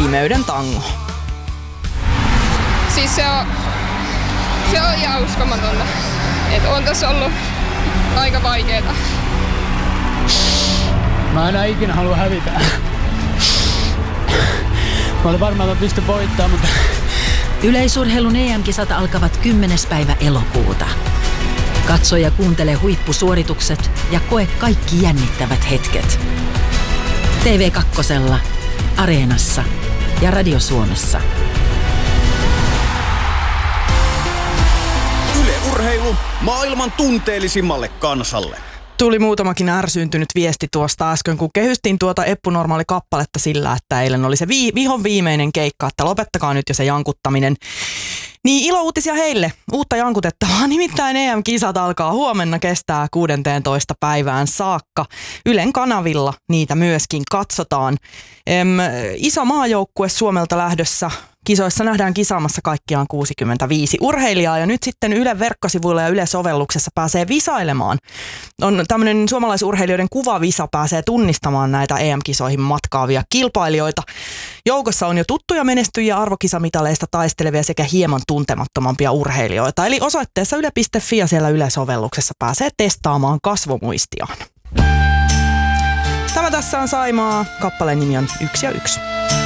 Pimeyden tango. Siis se on ihan uskomatonta. Että on tässä ollut aika vaikeeta. Mä enää ikinä halua hävitä. Mä olin varmaan, että mä pystyn voittamaan, mutta... Yleisurheilun EM-kisat alkavat 10. päivä elokuuta. Katso ja kuuntele huippusuoritukset ja koe kaikki jännittävät hetket. TV2, Areenassa ja Radio Suomessa. Yle Urheilu maailman tunteellisimmalle kansalle. Tuli muutamakin ärsyyntynyt viesti tuosta äsken, kun kehystin tuota Eppu Normaali-kappaletta sillä, että eilen oli se vihon viimeinen keikka, että lopettakaa nyt jo se jankuttaminen. Niin ilouutisia heille, uutta jankutettavaa, nimittäin EM-kisat alkaa huomenna, kestää 16. päivään saakka. Ylen kanavilla niitä myöskin katsotaan. Iso maajoukkue Suomelta lähdössä. Kisoissa nähdään kisaamassa kaikkiaan 65 urheilijaa ja nyt sitten Ylen verkkosivuilla ja Yle-sovelluksessa pääsee visailemaan. On tämmöinen suomalaisurheilijoiden kuvavisa, pääsee tunnistamaan näitä EM-kisoihin matkaavia kilpailijoita. Joukossa on jo tuttuja menestyjiä arvokisamitaleista taistelevia sekä hieman tuntemattomampia urheilijoita. Eli osoitteessa yle.fi ja siellä Yle-sovelluksessa pääsee testaamaan kasvomuistiaan. Tämä tässä on Saimaa. Kappaleen nimi on 1 ja 1.